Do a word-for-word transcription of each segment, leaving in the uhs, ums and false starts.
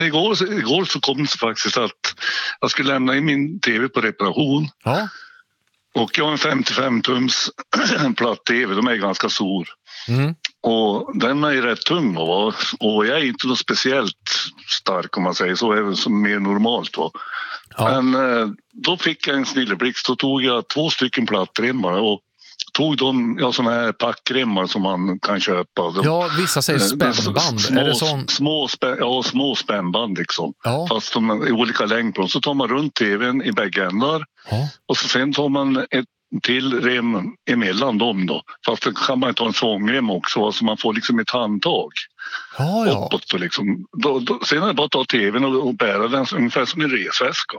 Igår, igår så kom det faktiskt att jag skulle lämna in min tv på reparation. Ja. Och jag har en femtiofem tums platt-tv, de är ganska stor. Mm. Och den är ju rätt tung va? Och jag är inte något speciellt stark om man säger så, även som mer normalt va. Ja. Men eh, då fick jag en snilleblixt, då tog jag två stycken plattremmar och tog de, ja, såna här packremmar som man kan köpa. De, ja, vissa säger spännband. Små, är det sån... små, spä, ja, små spännband liksom. Ja. Fast de är olika längd på dem. Så tar man runt tvn i bägge ändar. Ja. Och så sen tar man ett till rem emellan dem då. Fast det kan man ta en svångrem också, så man får liksom ett handtag. Ja, ja. Uppåt, liksom. då, då, sen är det bara att ta tvn och, och bära den ungefär som en resväska.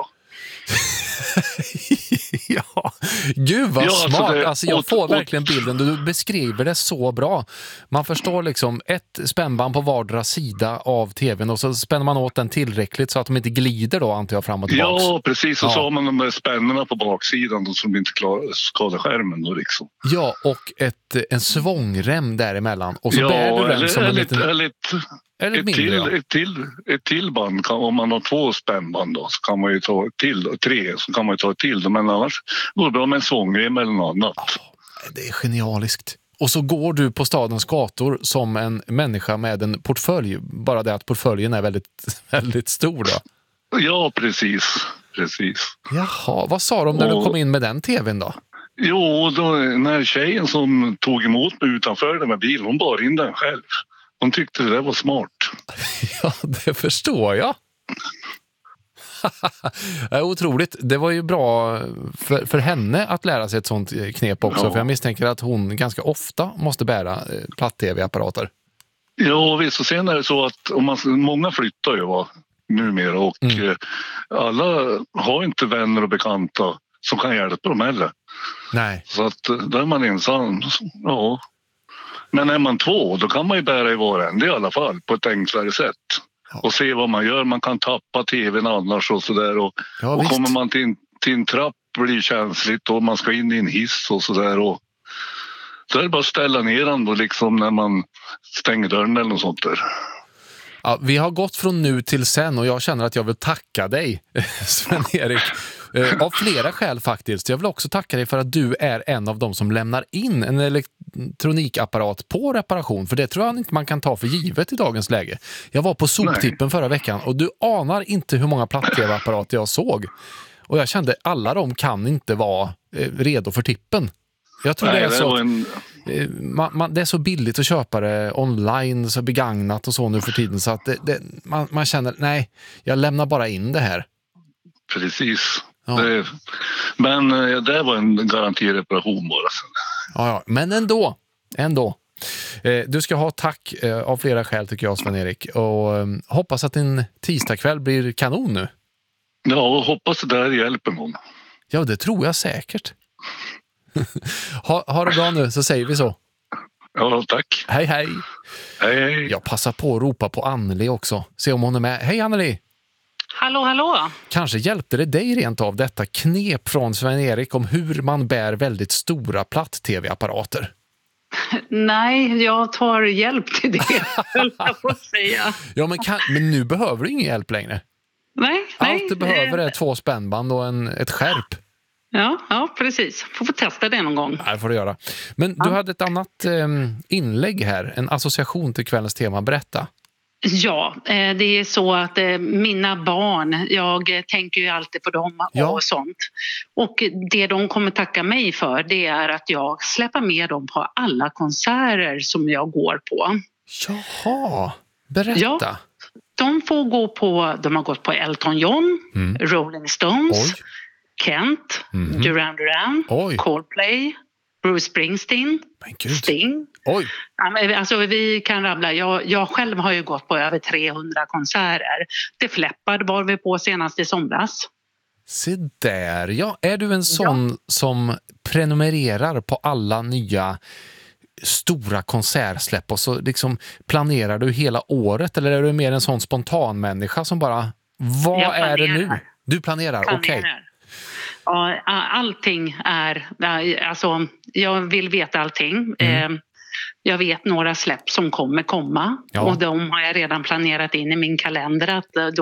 Ja, gud vad ja, smart. alltså, det, alltså jag och, får och, verkligen bilden. Du beskriver det så bra. Man förstår liksom ett spännband på vardera sida av tvn och så spänner man åt den tillräckligt så att de inte glider då, antar jag, fram och tillbaka. Ja, precis. Och ja. så har man de där spännorna på baksidan då, som inte klarar skadar skärmen då liksom. Ja, och ett, en svångrem däremellan. Och så ja, bär du den eller, som en eller, liten... Eller ett, eller ett, mindre, till, ja. ett, till, ett till band, kan, om man har två spännband då, så kan man ju ta ett till, tre så kan man ju ta ett till. Men annars går det bra med en svångrem eller något annat. Oh, det är genialiskt. Och så går du på stadens gator som en människa med en portfölj. Bara det att portföljen är väldigt, väldigt stor då. Ja, precis. precis. Jaha, vad sa de när och, du kom in med den tvn då? Jo, då, när tjejen som tog emot mig utanför den med bilen, hon bar in den själv. Hon tyckte det där var smart. Ja, det förstår jag. Otroligt. Det var ju bra för, för henne att lära sig ett sånt knep också. Ja. För jag misstänker att hon ganska ofta måste bära platt-tv-apparater. Ja, visst. Och sen är det så att om man, många flyttar ju va, numera. Och mm. alla har inte vänner och bekanta som kan hjälpa dem heller. Nej. Så att där är man ensam. Ja. Men är man två, då kan man ju bära i varandra i alla fall på ett enklare sätt. Ja. Och se vad man gör. Man kan tappa tvn annars och sådär. Och, ja, och kommer man till en, till en trapp blir det känsligt och man ska in i en hiss och sådär. Och så är det bara att ställa ner den då liksom när man stänger dörren eller något sånt där. Ja, vi har gått från nu till sen och jag känner att jag vill tacka dig, Sven-Erik. Av flera skäl faktiskt. Jag vill också tacka dig för att du är en av dem som lämnar in en elektronikapparat på reparation. För det tror jag inte man kan ta för givet i dagens läge. Jag var på soptippen Nej. förra veckan och du anar inte hur många platt-tv-apparater jag såg. Och jag kände alla de kan inte vara redo för tippen. Jag tror Nej, det är så att, en... man, man, det är så billigt att köpa det online, så begagnat och så nu för tiden. Så att det, det, man, man känner, nej, jag lämnar bara in det här. Precis. Ja. Det, men det var en garantireparation bara. Ja, ja, men ändå. ändå. Eh, du ska ha tack eh, av flera skäl tycker jag, Sven-Erik. Och eh, hoppas att din tisdagkväll blir kanon nu. Ja, och hoppas det där hjälper någon. Ja, det tror jag säkert. ha, ha det bra nu, så säger vi så. Ja, tack. Hej, hej. Hej, hej. Jag passar på att ropa på Anneli också. Se om hon är med. Hej, Anneli. Hallå, hallå. Kanske hjälpte det dig rent av detta knep från Sven-Erik om hur man bär väldigt stora platt-tv-apparater? Nej, jag tar hjälp till det, jag får säga. Ja, men, kan, men nu behöver du ingen hjälp längre. Nej, nej. Allt du behöver är två spännband och en, ett skärp. Ja, ja, precis. Får få testa det någon gång. Ja, det får du göra. Men ja. Du hade ett annat eh, inlägg här, en association till kvällens tema. Berätta. Ja, det är så att mina barn, jag tänker ju alltid på dem ja. och sånt. Och det de kommer tacka mig för, det är att jag släpper med dem på alla konserter som jag går på. Jaha, berätta. Ja, de får gå på, de har gått på Elton John, mm. Rolling Stones, Oj. Kent, mm-hmm. Duran Duran, Oj. Coldplay, Bruce Springsteen, Sting. Oj. Alltså vi kan rabbla. Jag, jag själv har ju gått på över trehundra konserter. Det fläppade var vi på senast i somras. Se där, ja. Är du en sån ja. som prenumererar på alla nya stora konsertsläpp och så liksom planerar du hela året, eller är du mer en sån spontan människa som bara, vad är det nu? Du planerar, okej. Okay. Ja, allting är, alltså jag vill veta allting. Mm. Jag vet några släpp som kommer komma. Ja. Och de har jag redan planerat in i min kalender att